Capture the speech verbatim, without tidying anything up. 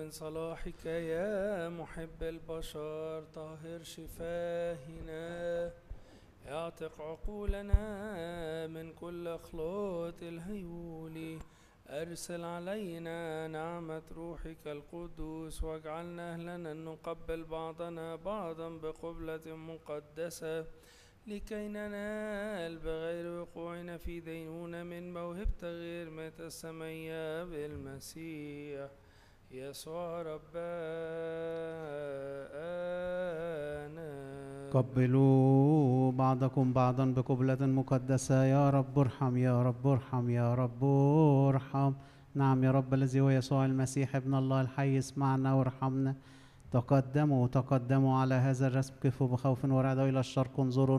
من صلاحك يا محب البشر طهر شفاهنا، اعتق عقولنا من كل اخلاط الهيول، ارسل علينا نعمة روحك القدوس واجعلنا اهلا أن نقبل بعضنا بعضا بقبلة مقدسة، لكي ننال بغير وقوعنا في دينونة من موهبة غير متسمية بالمسيح يسوع ربنا. قبلوا بعضكم بعضا بقبلة مقدسة. يا رب ارحم، يا رب ارحم، يا رب ارحم. نعم يا رب الذي هو يسوع المسيح ابن الله الحي، اسمعنا وارحمنا. تقدموا تقدموا على هذا الرسم، كفوا بخوف ورعدوا إلى الشرق، انظروا